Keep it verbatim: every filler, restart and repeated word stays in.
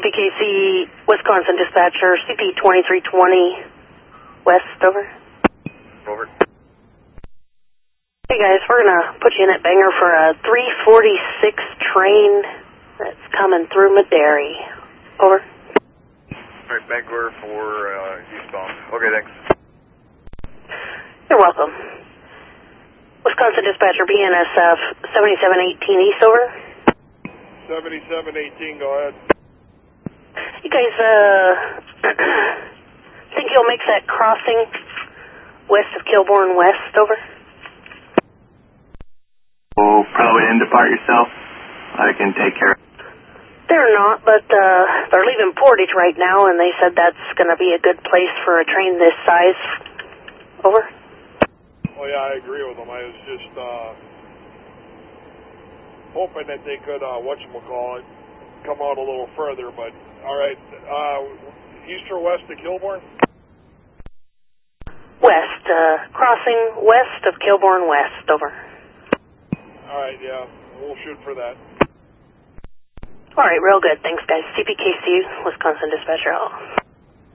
P K C, Wisconsin dispatcher, C P twenty-three twenty, West, over. Over. Hey guys, we're going to put you in at Bangor for a three forty-six train that's coming through Madary. Over. All right, Bangor for uh, eastbound. Okay, thanks. You're welcome. Wisconsin dispatcher, B N S F, seventy-seven eighteen East, over. seventy-seven eighteen, go ahead. You guys, uh, think you'll make that crossing west of Kilbourne West, over? Oh, probably didn't depart yourself. I can take care of it. They're not, but uh, they're leaving Portage right now, and they said that's going to be a good place for a train this size. Over? Oh, yeah, I agree with them. I was just uh, hoping that they could, uh, whatchamacallit, come out a little further, but all right. Uh, east or west of Kilbourne? West, uh, crossing west of Kilbourne West, over. All right, yeah, we'll shoot for that. All right, real good. Thanks, guys. C P K C, Wisconsin dispatcher.